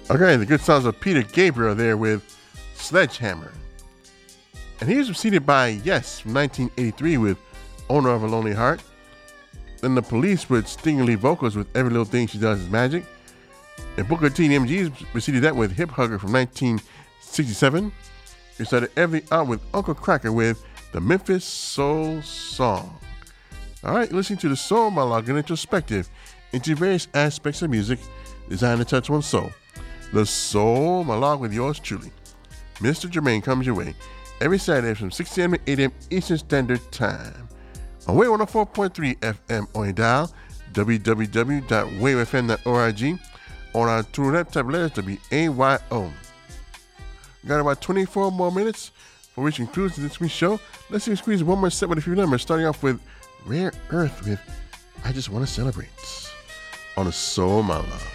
Okay, the good sounds of Peter Gabriel there with Sledgehammer. And he was preceded by Yes from 1983 with Owner of a Lonely Heart. Then the Police with stingingly vocals with Every Little Thing She Does Is Magic. And Booker T and MGs preceded that with Hip Hugger from 1967. We started everything out with Uncle Kracker with the Memphis Soul Song. All right, listening to the Soul Monologue and introspective into various aspects of music designed to touch one's soul. The Soul Monologue with yours truly, Mr. Jermaine, comes your way every Saturday from 6 a.m. to 8 a.m. Eastern Standard Time on Wave 104.3 FM on your dial, www.wavefm.org, on our TuneIn type letters WAYO. We got about 24 more minutes for which concludes this week's show. Let's see if we squeeze one more set with a few numbers, starting off with Rare Earth with I Just Want to Celebrate on the Soul Monologue.